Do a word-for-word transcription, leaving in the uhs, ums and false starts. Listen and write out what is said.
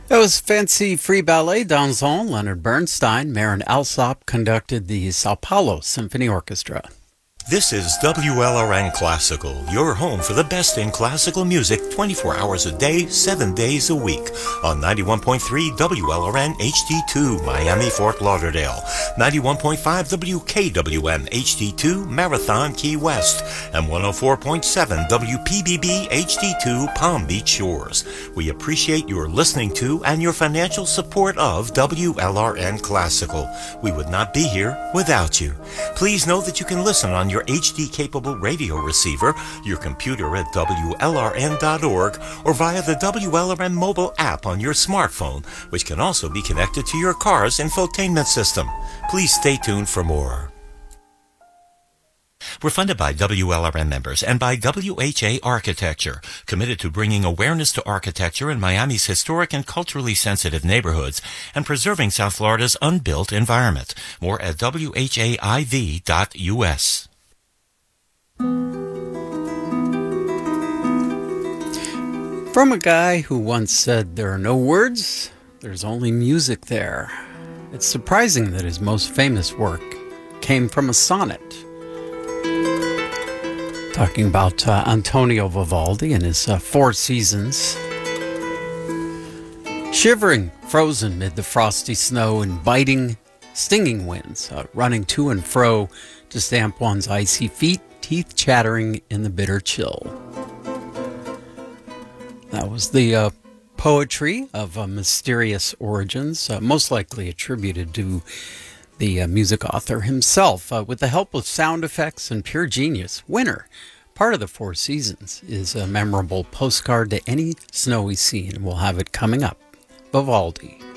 That was Fancy Free Ballet Dansant. Leonard Bernstein. Marin Alsop conducted the Sao Paulo Symphony Orchestra. This is W L R N Classical, your home for the best in classical music twenty-four hours a day, seven days a week. On ninety-one point three W L R N H D two, Miami, Fort Lauderdale. ninety-one point five W K W M H D two, Marathon, Key West. And one oh four point seven W P B B H D two, Palm Beach Shores. We appreciate your listening to and your financial support of W L R N Classical. We would not be here without you. Please know that you can listen on your H D-capable radio receiver, your computer at W L R N dot org, or via the W L R N mobile app on your smartphone, which can also be connected to your car's infotainment system. Please stay tuned for more. We're funded by W L R N members and by W H A Architecture, committed to bringing awareness to architecture in Miami's historic and culturally sensitive neighborhoods and preserving South Florida's unbuilt environment. More at W H A I V dot U S. From a guy who once said, "There are no words, there's only music there." It's surprising that his most famous work came from a sonnet. Talking about uh, Antonio Vivaldi and his uh, Four Seasons. Shivering, frozen mid the frosty snow and biting, stinging winds, uh, running to and fro to stamp one's icy feet, teeth chattering in the bitter chill. That was the uh, poetry of uh, mysterious origins, uh, most likely attributed to the uh, music author himself. Uh, with the help of sound effects and pure genius, Winter, part of the Four Seasons, is a memorable postcard to any snowy scene, and we'll have it coming up. Vivaldi.